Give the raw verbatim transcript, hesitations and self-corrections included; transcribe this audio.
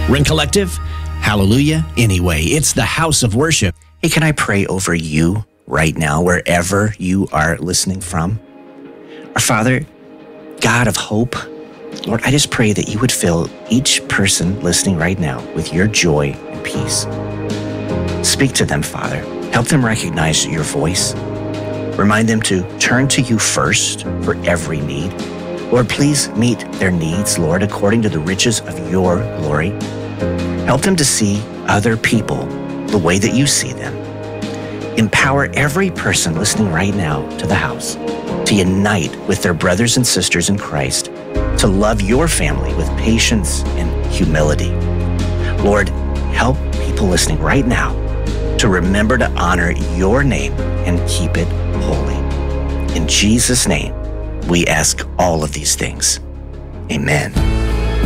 Ring Collective, hallelujah. Anyway, it's the house of worship. Hey, can I pray over you right now, wherever you are listening from? Our Father, God of hope, Lord, I just pray that you would fill each person listening right now with your joy and peace. Speak to them, Father. Help them recognize your voice. Remind them to turn to you first for every need. Lord, please meet their needs, Lord, according to the riches of your glory. Help them to see other people the way that you see them. Empower every person listening right now to the house to unite with their brothers and sisters in Christ, to love your family with patience and humility. Lord, help people listening right now to remember to honor your name and keep it holy. In Jesus' name, we ask all of these things. Amen.